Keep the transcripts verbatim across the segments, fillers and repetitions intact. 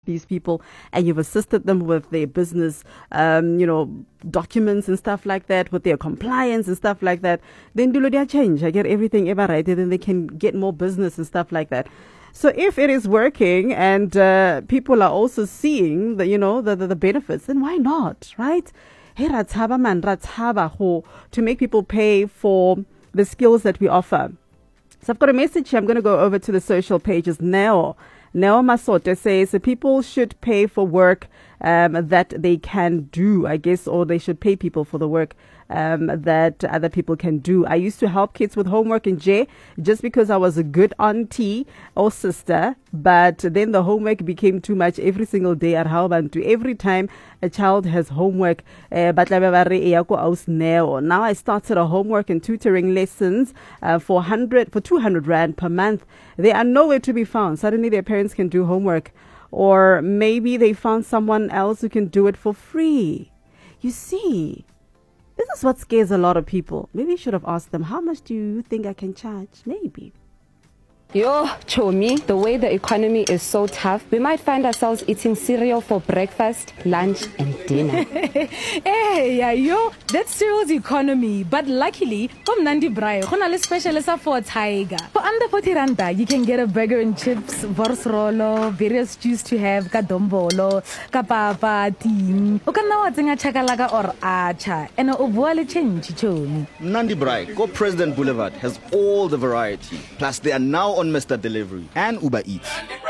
these people and you've assisted them with their business, um, you know, documents and stuff like that, with their compliance and stuff like that, then do they change? I get everything ever right, and then they can get more business and stuff like that. So if it is working and uh, people are also seeing the, you know, the, the, the benefits, then why not, right? Hey, ratshaba man, ratshaba ho, to make people pay for the skills that we offer. So I've got a message here. I'm going to go over to the social pages now. Neo Masote says people should pay for work um, that they can do, I guess, or they should pay people for the work um, that other people can do. I used to help kids with homework in J just because I was a good auntie or sister, but then the homework became too much every single day at Halbantu. Every time a child has homework, uh, now I started a homework and tutoring lessons uh, for one hundred, for two hundred rand per month. They are nowhere to be found. Suddenly their parents can do homework, or maybe they found someone else who can do it for free. You see, this is what scares a lot of people. Maybe you should have asked them, how much do you think I can charge? Maybe. Yo, Chomi, the way the economy is so tough, we might find ourselves eating cereal for breakfast, lunch, and dinner. Hey, yeah, yo, that's cereal's economy. But luckily, from Nandi Braai, we have special for Tiger. For under forty randa, you can get a burger and chips, vorsrolo, various stews to have, kadombolo, kapapa, ting. You can now watch chakalaka or acha, and ovuale change, Chomi. Nandi Braai, Go President Boulevard, has all the variety. Plus, they are now on Mister Delivery and Uber Eats.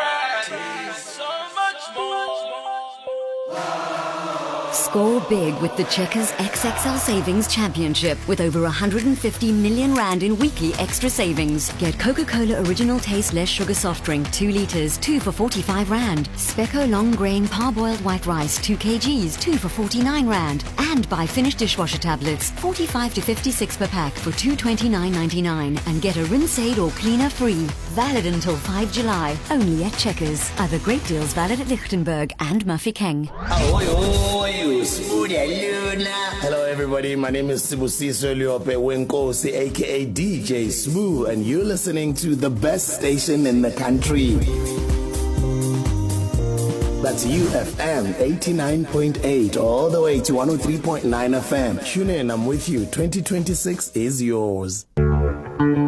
Score big with the Checkers X X L Savings Championship with over one hundred fifty million rand in weekly extra savings. Get Coca-Cola Original Taste Less Sugar Soft Drink two litres, two for forty-five rand. Speco Long Grain Parboiled White Rice two kilograms, two for forty-nine rand. And buy Finish dishwasher tablets forty-five to fifty-six per pack for two twenty-nine ninety-nine and get a Rinse-Aid or cleaner free. Valid until five July. Only at Checkers. Other great deals valid at Lichtenberg and Mafeking. Hello everybody, my name is Sibusiso Liope Wenkosi, aka D J Smooth, and you're listening to the best station in the country. That's U F M eighty-nine point eight all the way to one oh three point nine F M. Tune in, I'm with you. twenty twenty-six is yours.